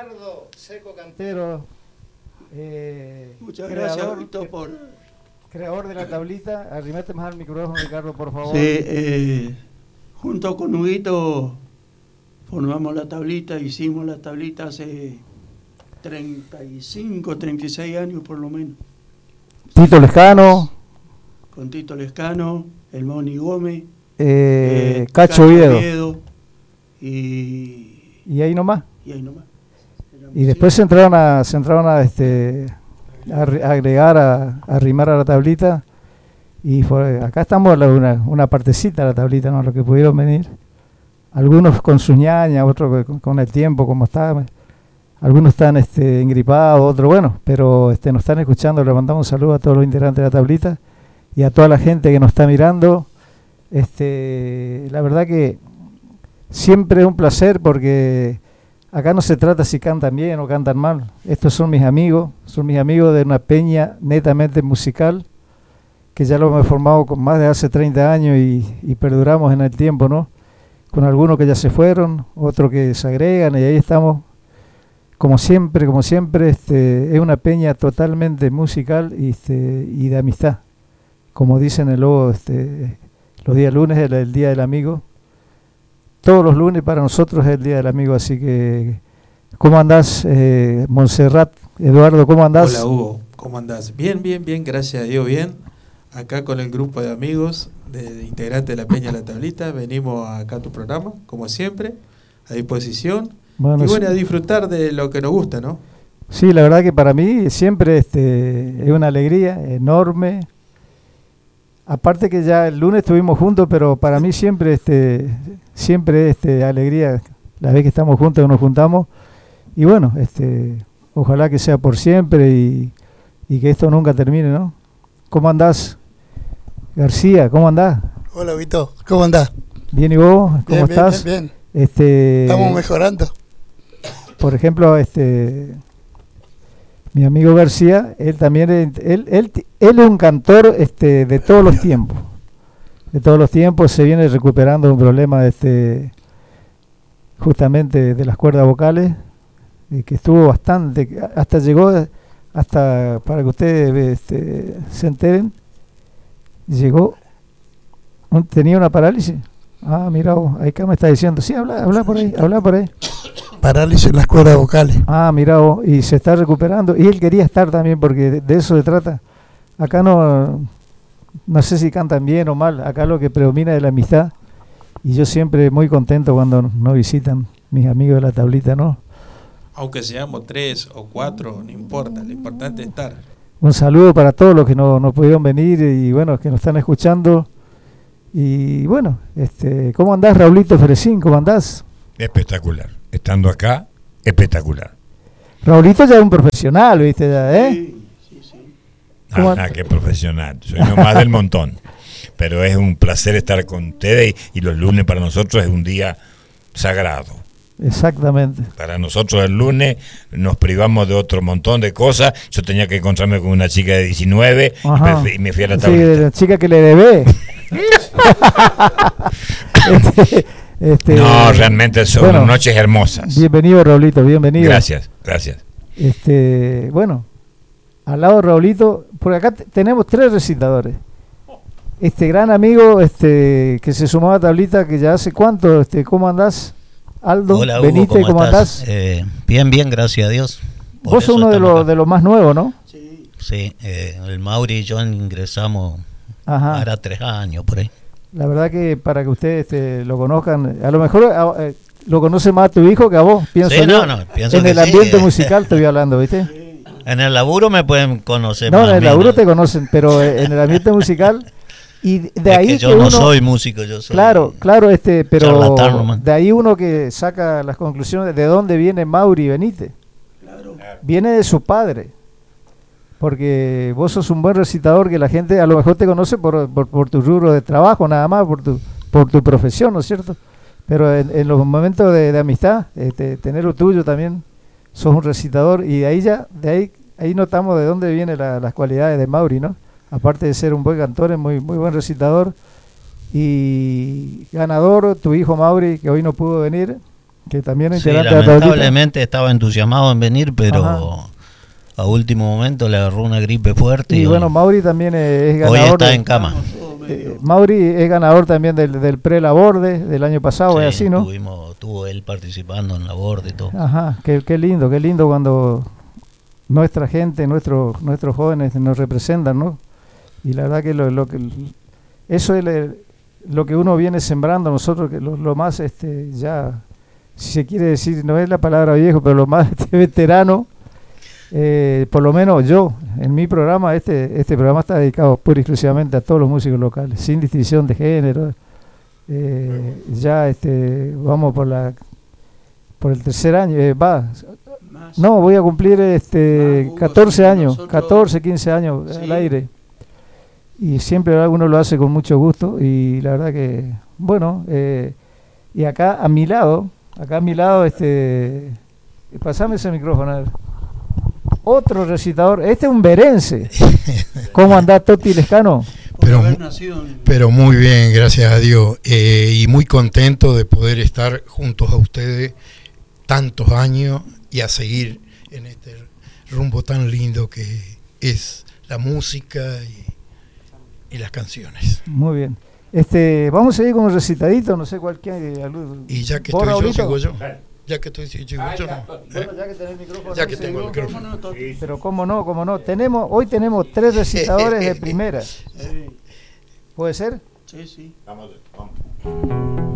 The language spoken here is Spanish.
Ricardo Seco Cantero, muchas gracias, Víctor, creador de la tablita. Arrimate más al micrófono, Ricardo, por favor. Sí, junto con Huguito formamos la tablita, hicimos la tablita hace 35, 36 años por lo menos. Tito Lescano. Con Tito Lescano, el Moni Gómez, Cacho Oviedo. Y ahí nomás. Y ahí nomás. Y después se entraron a agregar, a arrimar a la tablita. Y acá estamos una partecita de la tablita, ¿no? Los que pudieron venir. Algunos con sus ñañas, otros con el tiempo, como está. Algunos están engripados, otros bueno, pero nos están escuchando. Le mandamos un saludo a todos los integrantes de la tablita y a toda la gente que nos está mirando. La verdad que siempre es un placer, porque acá no se trata si cantan bien o cantan mal. Estos son mis amigos de una peña netamente musical, que ya lo hemos formado con más de hace 30 años y perduramos en el tiempo, ¿no? Con algunos que ya se fueron, otros que se agregan, y ahí estamos, como siempre, es una peña totalmente musical y de amistad. Como dicen el logo, los días lunes es el Día del Amigo. Todos los lunes para nosotros es el Día del Amigo, así que ¿cómo andás, Montserrat? Eduardo, ¿cómo andás? Hola, Hugo, ¿cómo andás? Bien, gracias a Dios, bien. Acá con el grupo de amigos, de integrantes de la Peña de la Tablita, venimos acá a tu programa, como siempre, a disposición. Bueno, a disfrutar de lo que nos gusta, ¿no? Sí, la verdad que para mí siempre es una alegría enorme. Aparte que ya el lunes estuvimos juntos, pero para mí siempre alegría la vez que estamos juntos, que nos juntamos. Y bueno, ojalá que sea por siempre y que esto nunca termine, ¿no? ¿Cómo andás, García? ¿Cómo andás? Hola, Vito, ¿cómo andás? Bien, ¿y vos? ¿Cómo estás? Bien. Estamos mejorando. Por ejemplo, mi amigo García, él también, él es un cantor de todos los tiempos. De todos los tiempos. Se viene recuperando un problema justamente de las cuerdas vocales, que estuvo bastante, hasta llegó, hasta para que ustedes se enteren, tenía una parálisis. Ah, mira vos, acá me está diciendo, sí, habla por ahí. Parálisis en las cuerdas vocales. Ah, mira vos, y se está recuperando, y él quería estar también, porque de eso se trata. Acá no sé si cantan bien o mal, acá lo que predomina es la amistad, y yo siempre muy contento cuando nos visitan mis amigos de la tablita, ¿no? Aunque seamos 3 o 4, no importa, lo importante es estar. Un saludo para todos los que no pudieron venir y bueno, que nos están escuchando. Y bueno, ¿cómo andás, Raulito Ferecín? ¿Cómo andás? Espectacular. Estando acá, espectacular. Raulito ya es un profesional, ¿viste? Sí. Nada, qué profesional. Soy uno más del montón. Pero es un placer estar con ustedes y los lunes para nosotros es un día sagrado. Exactamente. Para nosotros el lunes nos privamos de otro montón de cosas. Yo tenía que encontrarme con una chica de 19 y me fui a la tablita. Sí, la chica que le debe. No, realmente son noches hermosas. Bienvenido, Raulito, bienvenido. Gracias. Bueno, al lado de Raulito, por acá tenemos 3 recitadores. Gran amigo que se sumó a la tablita, que ya hace cuánto, ¿cómo andás? Aldo, hola, Hugo, Benítez, ¿cómo andás? Bien, gracias a Dios. Vos sos uno de los más nuevos, ¿no? Sí, el Mauri y yo ingresamos ahora 3 años por ahí. La verdad que para que ustedes lo conozcan, a lo mejor lo conoce más a tu hijo que a vos, pienso yo. Pienso en que el ambiente musical estoy hablando, ¿viste? En el laburo me pueden conocer más. No, en el laburo te conocen, pero en el ambiente musical... Y de es ahí que yo no soy músico, yo soy claro, pero de ahí uno que saca las conclusiones de dónde viene Mauri Benítez. Claro. Viene de su padre, porque vos sos un buen recitador que la gente a lo mejor te conoce por tu rubro de trabajo, nada más, por tu profesión, ¿no es cierto? Pero en los momentos de amistad, tener lo tuyo también, sos un recitador, y de ahí notamos de dónde vienen las cualidades de Mauri, ¿no? Aparte de ser un buen cantor, es muy buen recitador y ganador. Tu hijo Mauri, que hoy no pudo venir, que también es sí, integrante de la tablita. Lamentablemente estaba entusiasmado en venir, pero a último momento le agarró una gripe fuerte. Y bueno, Mauri también es ganador. Hoy está en cama. Mauri es ganador también del pre-laborde del año pasado, sí, es así, ¿no? Estuvo él participando en laborde y todo. Ajá, qué lindo cuando nuestra gente, nuestros jóvenes nos representan, ¿no? Y la verdad que eso es lo que uno viene sembrando nosotros, que lo más, ya, si se quiere decir, no es la palabra viejo, pero lo más veterano, por lo menos yo, en mi programa, este programa está dedicado pura y exclusivamente a todos los músicos locales, sin distinción de género. Ya vamos por el tercer año, no, voy a cumplir 14 años, 14, 15 años al aire. Y siempre uno lo hace con mucho gusto y la verdad que, bueno, y acá a mi lado, pasame ese micrófono, a ver. Otro recitador, es un verense. ¿Cómo andás, Toti Lescano? Pero muy bien, gracias a Dios, y muy contento de poder estar juntos a ustedes tantos años y a seguir en este rumbo tan lindo que es la música y las canciones. Muy bien. Vamos a ir con un recitadito, no sé cualquier. Y ya que estoy yo, sigo yo. Ya que estoy yo. Bueno, ya que tenés el micrófono. Ya que tengo el micrófono. Pero cómo no. Hoy tenemos 3 recitadores de primera. ¿Puede ser? Sí. Vamos.